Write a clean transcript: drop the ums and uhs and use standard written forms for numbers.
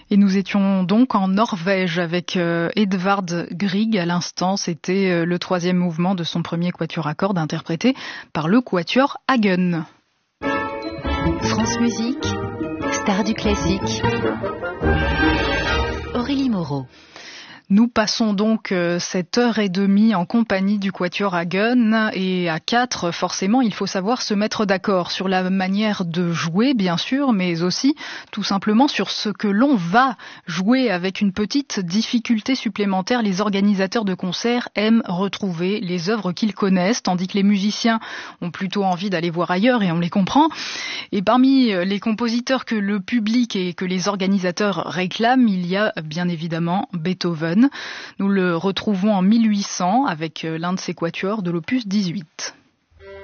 Et nous étions donc en Norvège avec Edvard Grieg. À l'instant, c'était le 3e mouvement de son premier quatuor à cordes interprété par le quatuor Hagen. France Musique, star du classique. Aurélie Moreau. Nous passons donc cette heure et demie en compagnie du quatuor Hagen, et à 4, forcément, il faut savoir se mettre d'accord sur la manière de jouer, bien sûr, mais aussi tout simplement sur ce que l'on va jouer. Avec une petite difficulté supplémentaire, les organisateurs de concerts aiment retrouver les œuvres qu'ils connaissent, tandis que les musiciens ont plutôt envie d'aller voir ailleurs, et on les comprend. Et parmi les compositeurs que le public et que les organisateurs réclament, il y a bien évidemment Beethoven. Nous le retrouvons en 1800 avec l'un de ses quatuors de l'opus 18.